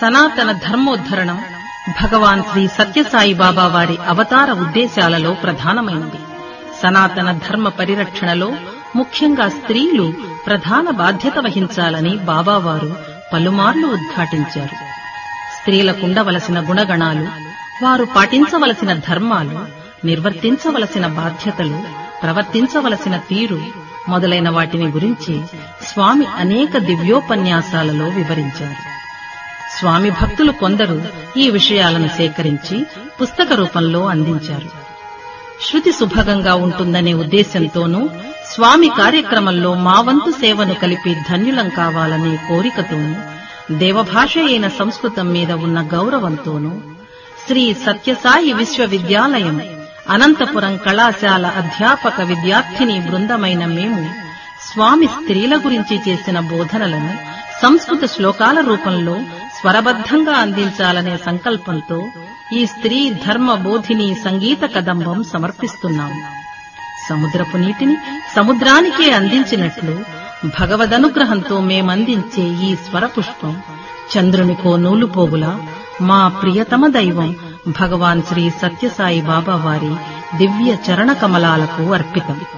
సనాతన ధర్మోద్ధరణం భగవాన్ శ్రీ సత్యసాయి బాబా వారి అవతార ఉద్దేశాలలో ప్రధానమైనది. సనాతన ధర్మ పరిరక్షణలో ముఖ్యంగా స్త్రీలు ప్రధాన బాధ్యత వహించాలని బాబావారు పలుమార్లు ఉద్ఘాటించారు. స్త్రీలకుండవలసిన గుణగణాలు, వారు పాటించవలసిన ధర్మాలు, నిర్వర్తించవలసిన బాధ్యతలు, ప్రవర్తించవలసిన తీరు మొదలైన వాటిని గురించి స్వామి అనేక దివ్యోపన్యాసాలలో వివరించారు. స్వామి భక్తులు కొందరు ఈ విషయాలను సేకరించి పుస్తక రూపంలో అందించారు. శృతి సుభగంగా ఉంటుందనే ఉద్దేశంతోనూ, స్వామి కార్యక్రమంలో మా వంతు సేవను కలిపి ధన్యులం కావాలనే కోరికతోనూ, దేవభాష అయిన సంస్కృతం మీద ఉన్న గౌరవంతోనూ శ్రీ సత్యసాయి విశ్వవిద్యాలయం అనంతపురం కళాశాల అధ్యాపక విద్యార్థిని బృందమైన మేము స్వామి స్త్రీల గురించి చేసిన బోధనలను సంస్కృత శ్లోకాల రూపంలో స్వరబద్ధంగా అందించాలనే సంకల్పంతో ఈ స్త్రీ ధర్మ బోధిని సంగీత కదంబం సమర్పిస్తున్నాము. సముద్రపు నీటిని సముద్రానికే అందించినట్లు భగవదనుగ్రహంతో మేమందించే ఈ స్వరపుష్పం చంద్రునికో నూలుపోగులా మా ప్రియతమ దైవం భగవాన్ శ్రీ సత్యసాయి బాబా వారి దివ్య చరణ కమలాలకు అర్పితం.